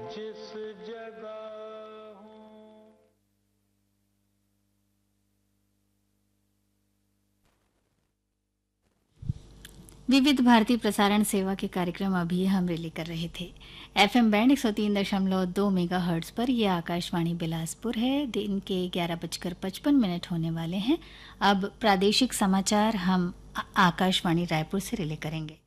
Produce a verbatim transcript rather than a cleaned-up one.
जिस जगह हूँ। विविध भारती प्रसारण सेवा के कार्यक्रम अभी हम रिले कर रहे थे। एफएम बैंड एक सौ तीन दशमलव दो मेगा हर्ट्ज पर यह आकाशवाणी बिलासपुर है। दिन के ग्यारह बजकर पचपन मिनट होने वाले हैं। अब प्रादेशिक समाचार हम आ- आकाशवाणी रायपुर से रिले करेंगे।